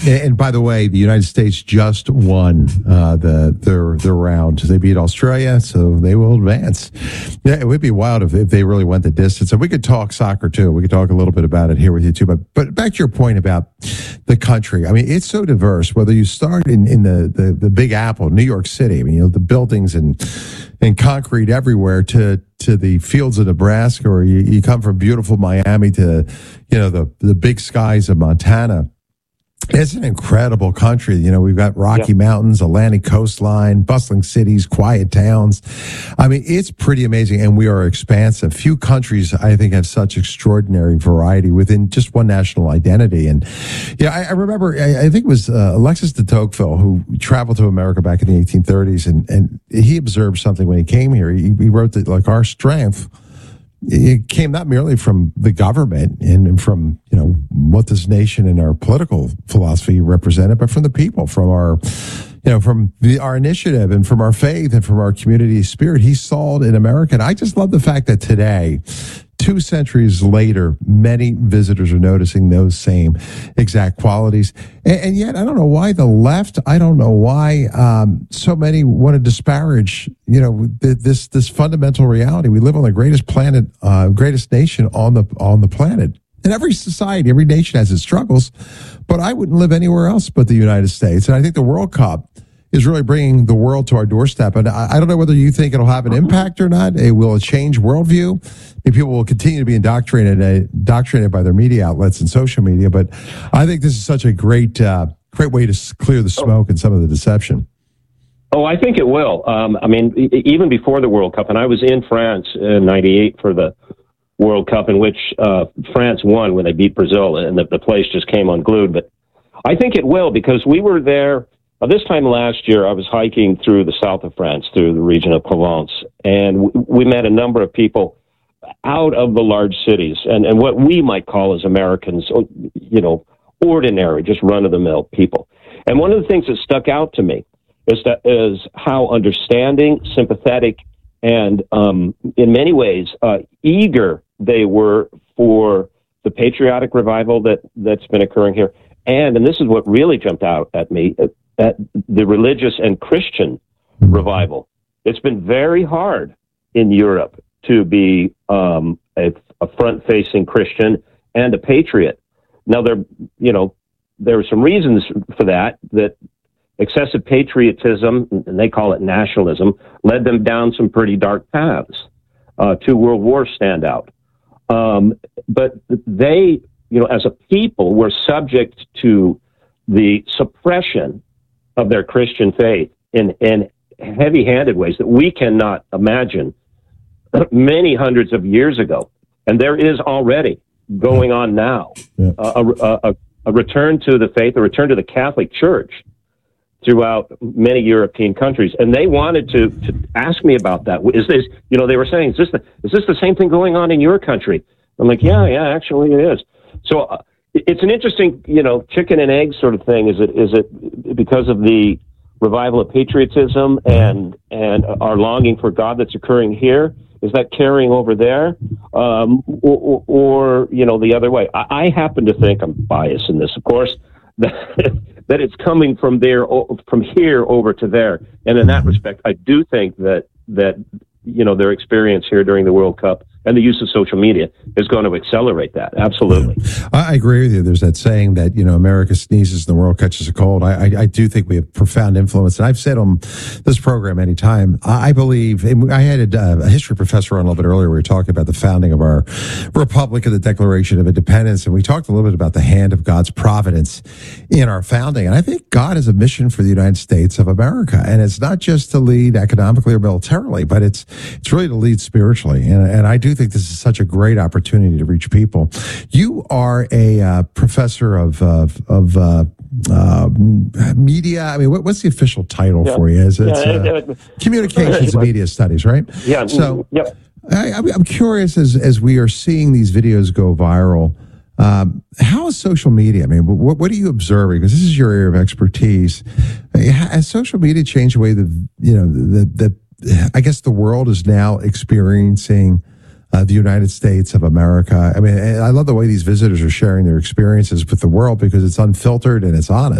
And by the way, the United States just won their round. They beat Australia, so they will advance. Yeah, it would be wild if they really went the distance. And we could talk soccer too. We could talk a little bit about it here with you too. But back to your point about the country. I mean, it's so diverse. Whether you start in the Big Apple, New York City. I mean, the buildings and concrete everywhere to the fields of Nebraska, or you come from beautiful Miami to the big skies of Montana. It's an incredible country. We've got Rocky Mountains, Atlantic coastline, bustling cities, quiet towns. I mean, it's pretty amazing, and we are expansive. Few countries, I think, have such extraordinary variety within just one national identity. And I remember, I think it was Alexis de Tocqueville who traveled to America back in the 1830s, and he observed something when he came here. He wrote that, like, our strength, it came not merely from the government and from what this nation and our political philosophy represented, but from the people, from our our initiative and from our faith and from our community spirit. He saw it in America. And I just love the fact that today, 2 centuries later, many visitors are noticing those same exact qualities. And yet, I don't know why the left, I don't know why so many want to disparage, this fundamental reality. We live on the greatest planet, greatest nation on the planet. And every society, every nation has its struggles, but I wouldn't live anywhere else but the United States. And I think the World Cup is really bringing the world to our doorstep. And I don't know whether you think it'll have an impact or not. Will it change worldview? People will continue to be indoctrinated by their media outlets and social media. But I think this is such a great way to clear the smoke and some of the deception. Oh, I think it will. I mean, even before the World Cup, and I was in France in '98 for the World Cup, in which France won when they beat Brazil, and the place just came unglued. But I think it will, because we were there. This time last year, I was hiking through the south of France, through the region of Provence, and we met a number of people out of the large cities, and what we might call as Americans, ordinary, just run-of-the-mill people. And one of the things that stuck out to me is how understanding, sympathetic, and in many ways eager they were for the patriotic revival that's been occurring here. And this is what really jumped out at me, at the religious and Christian revival. It's been very hard in Europe to be a front-facing Christian and a patriot. Now, there are some reasons for that excessive patriotism, and they call it nationalism, led them down some pretty dark paths. 2 world wars stand out. But they, as a people, were subject to the suppression of their Christian faith in heavy-handed ways that we cannot imagine many hundreds of years ago. And there is already going on now a return to the faith, a return to the Catholic Church throughout many European countries. And they wanted to ask me about that. Is this, they were saying, is this the same thing going on in your country? I'm like, yeah, actually it is. So it's an interesting, chicken and egg sort of thing. Is it because of the revival of patriotism and our longing for God that's occurring here? Is that carrying over there? Or the other way? I happen to think, I'm biased in this, of course, that it's coming from here over to there. And in that respect, I do think that their experience here during the World Cup and the use of social media is going to accelerate that. Absolutely. I agree with you. There's that saying that, America sneezes and the world catches a cold. I do think we have profound influence. And I've said on this program anytime, I believe, and I had a history professor on a little bit earlier. We were talking about the founding of our republic and the Declaration of Independence. And we talked a little bit about the hand of God's providence in our founding. And I think God has a mission for the United States of America. And it's not just to lead economically or militarily, but it's really to lead spiritually. And I do think this is such a great opportunity to reach people. You are a professor of media. I mean, what's the official title for you? It's communications and media studies, right? Yeah. So, I'm curious as we are seeing these videos go viral. How is social media? I mean, what are you observing? Because this is your area of expertise. Has social media changed the way I guess the world is now experiencing the United States of America. I mean, I love the way these visitors are sharing their experiences with the world because it's unfiltered and it's honest.